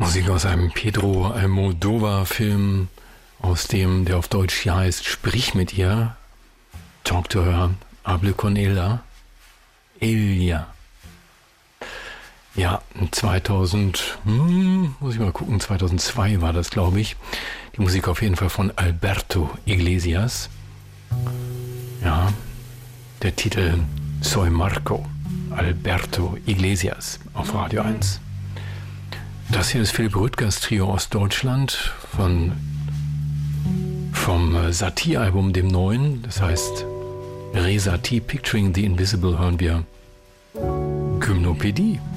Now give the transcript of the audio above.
Musik aus einem Pedro Almodóvar-Film, aus dem, der auf Deutsch hier heißt, Sprich mit ihr, Talk to her, hable con ella, Elia. Ja, 2002 war das, glaube ich. Die Musik auf jeden Fall von Alberto Iglesias. Ja, der Titel Soy Marco, Alberto Iglesias auf Radio 1. Das hier ist Philipp Rüttgers Trio aus Deutschland vom Satie-Album, dem neuen, das heißt Resatie Picturing the Invisible, hören wir Gymnopädie.